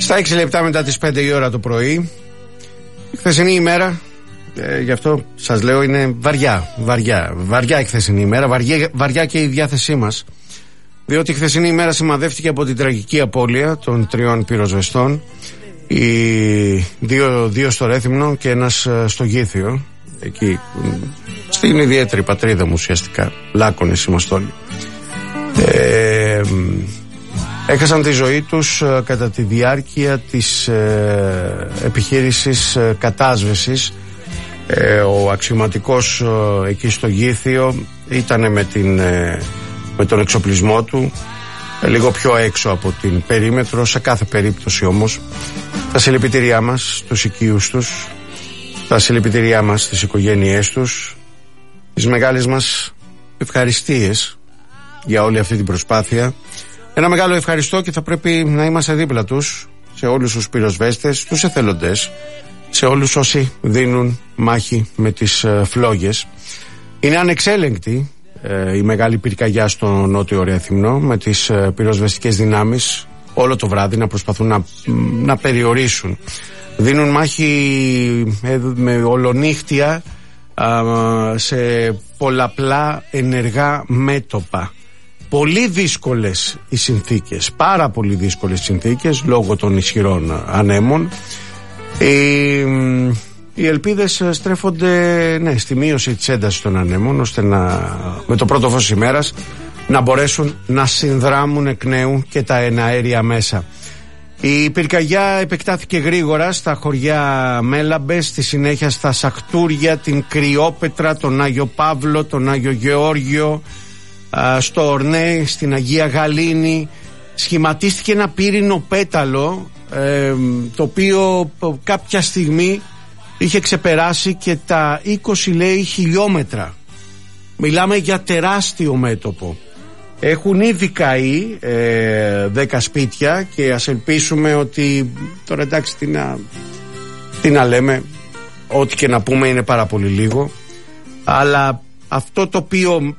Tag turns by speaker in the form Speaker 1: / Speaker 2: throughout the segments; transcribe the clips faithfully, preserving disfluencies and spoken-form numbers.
Speaker 1: Στα έξι λεπτά μετά τις πέντε η ώρα το πρωί. Η χθεσινή ημέρα, ε, γι' αυτό σας λέω, είναι βαριά, βαριά, βαριά η χθεσινή ημέρα, βαριά, βαριά και η διάθεσή μας. Διότι η χθεσινή ημέρα σημαδεύτηκε από την τραγική απώλεια των τριών πυροσβεστών. Οι δύο, δύο στο Ρέθυμνο και ένας στο Γήθιο, εκεί στην ιδιαίτερη πατρίδα μου ουσιαστικά, Λάκωνες είμαστε όλοι. Ε, έχασαν τη ζωή τους κατά τη διάρκεια της ε, επιχείρησης ε, κατάσβεσης. Ε, ο αξιωματικός ε, εκεί στο Γήθιο ήταν με, την, ε, με τον εξοπλισμό του ε, λίγο πιο έξω από την περίμετρο. Σε κάθε περίπτωση όμως, τα συλληπιτήριά μας στους οικείους τους, τα συλληπιτήριά μας στις οικογένειές τους, τις μεγάλες μας ευχαριστίες για όλη αυτή την προσπάθεια. Ένα μεγάλο ευχαριστώ, και θα πρέπει να είμαστε δίπλα τους, σε όλους τους πυροσβέστες, τους εθελοντές, σε όλους όσοι δίνουν μάχη με τις ε, φλόγες. Είναι ανεξέλεγκτη ε, η μεγάλη πυρκαγιά στο Νότιο Ρέθυμνο, με τις ε, πυροσβεστικές δυνάμεις όλο το βράδυ να προσπαθούν να, να περιορίσουν. Δίνουν μάχη ε, με ολονύχτια ε, σε πολλαπλά ενεργά μέτωπα. Πολύ δύσκολες οι συνθήκες, πάρα πολύ δύσκολες συνθήκες λόγω των ισχυρών ανέμων. Οι, οι ελπίδες στρέφονται, ναι, στη μείωση της έντασης των ανέμων, ώστε να, με το πρώτο φως ημέρας, να μπορέσουν να συνδράμουν εκ νέου και τα εναέρια μέσα. Η πυρκαγιά επεκτάθηκε γρήγορα στα χωριά Μέλαμπες, στη συνέχεια στα Σαχτούρια, την Κρυόπετρα, τον Άγιο Παύλο, τον Άγιο Γεώργιο, στο Ορνέ, στην Αγία Γαλήνη. Σχηματίστηκε ένα πύρινο πέταλο, ε, το οποίο κάποια στιγμή είχε ξεπεράσει και τα είκοσι, λέει, χιλιόμετρα. Μιλάμε για τεράστιο μέτωπο. Έχουν ήδη καεί ε, δέκα σπίτια, και ας ελπίσουμε ότι τώρα, εντάξει, τι να, τι να λέμε, ό,τι και να πούμε είναι πάρα πολύ λίγο, αλλά αυτό το οποίο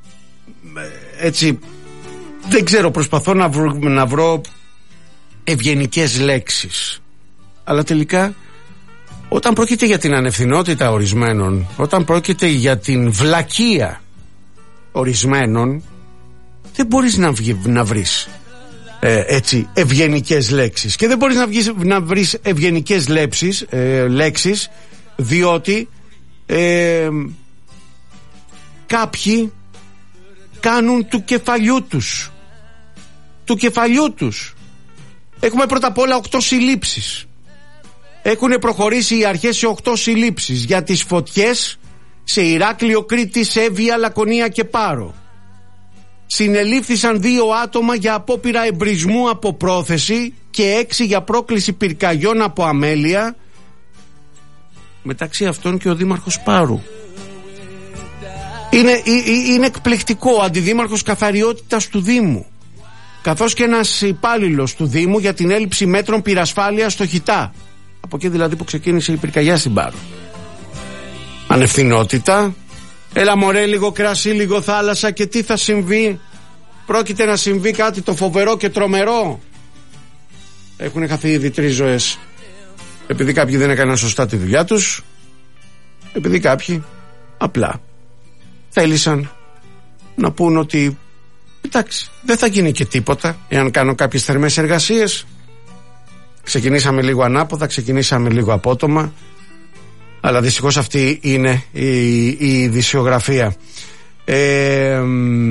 Speaker 1: έτσι, δεν ξέρω, προσπαθώ να βρω, να βρω ευγενικές λέξεις, αλλά τελικά όταν πρόκειται για την ανευθυνότητα ορισμένων, όταν πρόκειται για την βλακεία ορισμένων, δεν μπορείς να, βγει, να βρεις ε, έτσι ευγενικές λέξεις, και δεν μπορείς να, βγεις, να βρεις ευγενικές λέξεις, ε, λέξεις διότι ε, κάποιοι κάνουν του κεφαλιού τους του κεφαλιού τους. Έχουμε πρώτα απ' όλα οκτώ συλλήψεις. Έχουν προχωρήσει οι αρχές σε οκτώ συλλήψεις για τις φωτιές σε Ηράκλειο, Κρήτη, Σέβεια, Λακωνία και Πάρο. Συνελήφθησαν δύο άτομα για απόπειρα εμπρισμού από πρόθεση και έξι για πρόκληση πυρκαγιών από αμέλεια, μεταξύ αυτών και ο δήμαρχος Πάρου. Είναι, είναι εκπληκτικό. Ο αντιδήμαρχος καθαριότητας του Δήμου, καθώς και ένας υπάλληλος του Δήμου για την έλλειψη μέτρων πυρασφάλειας στο Χιτά, από εκεί δηλαδή που ξεκίνησε η πυρκαγιά στην Πάρο. Ανευθυνότητα. Έλα μωρέ, λίγο κρασί, λίγο θάλασσα, και τι θα συμβεί? Πρόκειται να συμβεί κάτι το φοβερό και τρομερό. Έχουν χαθεί ήδη τρεις ζωές, επειδή κάποιοι δεν έκαναν σωστά τη δουλειά τους, επειδή κάποιοι απλά θέλησαν να πούν ότι εντάξει, δεν θα γίνει και τίποτα εάν κάνω κάποιες θερμές εργασίες. Ξεκινήσαμε λίγο ανάποδα, ξεκινήσαμε λίγο απότομα, αλλά δυστυχώς αυτή είναι η, η ειδησιογραφία. Ε,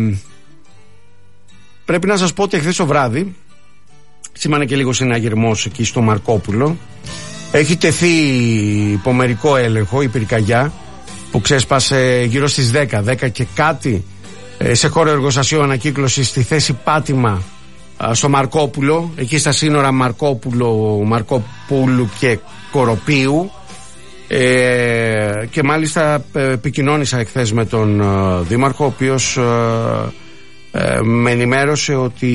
Speaker 1: πρέπει να σας πω ότι χθες το βράδυ σήμανε και λίγο συναγερμός εκεί στο Μαρκόπουλο. Έχει τεθεί υπό μερικό έλεγχο η πυρκαγιά, που ξέσπασε γύρω στις δέκα, δέκα και κάτι, σε χώρο εργοστασίου ανακύκλωσης στη θέση Πάτημα στο Μαρκόπουλο, εκεί στα σύνορα Μαρκόπουλο, Μαρκόπουλου και Κοροπίου. Ε, και μάλιστα επικοινώνησα εχθές με τον ε, Δήμαρχο, ο οποίος ε, ε, με ενημέρωσε ότι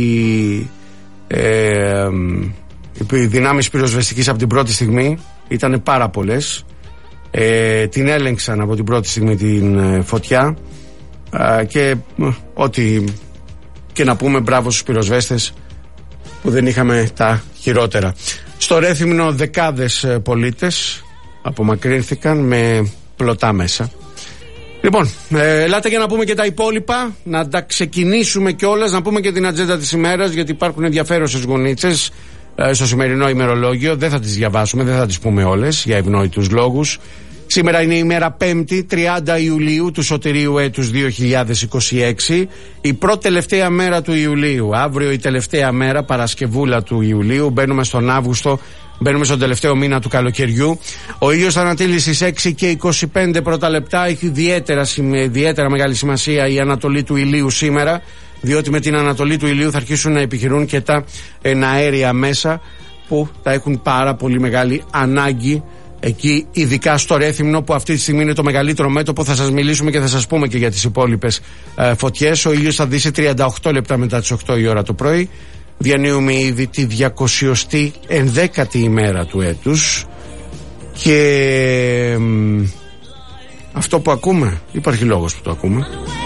Speaker 1: ε, οι δυνάμεις πυροσβεστικής από την πρώτη στιγμή ήταν πάρα πολλές, ε, την έλεγξαν από την πρώτη στιγμή την ε, φωτιά, ε, και ε, ό,τι και να πούμε, μπράβο στους πυροσβέστες που δεν είχαμε τα χειρότερα. Στο Ρέθυμνο δεκάδες πολίτες απομακρύνθηκαν με πλωτά μέσα. Λοιπόν, ε, ελάτε για να πούμε και τα υπόλοιπα, να τα ξεκινήσουμε κιόλας, να πούμε και την ατζέντα της ημέρας, γιατί υπάρχουν ενδιαφέρουσες γονίτσες ε, στο σημερινό ημερολόγιο. Δεν θα τις διαβάσουμε, δεν θα τις πούμε όλες για ευνόητους λόγους. Σήμερα είναι η ημέρα Πέμπτη, τριάντα Ιουλίου του σωτηρίου έτους δύο χιλιάδες είκοσι έξι, η πρώτη τελευταία μέρα του Ιουλίου. Αύριο η τελευταία μέρα, Παρασκευούλα του Ιουλίου, μπαίνουμε στον Αύγουστο, μπαίνουμε στον τελευταίο μήνα του καλοκαιριού. Ο ήλιος θα ανατείλει στις έξι και είκοσι πέντε πρώτα λεπτά. Έχει ιδιαίτερα, ιδιαίτερα μεγάλη σημασία η ανατολή του ηλίου σήμερα, διότι με την ανατολή του ηλίου θα αρχίσουν να επιχειρούν και τα εναέρια μέσα, που θα έχουν πάρα πολύ μεγάλη ανάγκη εκεί, ειδικά στο Ρέθυμνο, που αυτή τη στιγμή είναι το μεγαλύτερο μέτωπο. Θα σας μιλήσουμε και θα σας πούμε και για τις υπόλοιπες ε, φωτιές. Ο ήλιος θα δύσει τριάντα οκτώ λεπτά μετά τις οκτώ η ώρα το πρωί. Διανύουμε ήδη τη διακοσιοστή ενδέκατη ημέρα του έτους. Και ε, αυτό που ακούμε, υπάρχει λόγος που το ακούμε.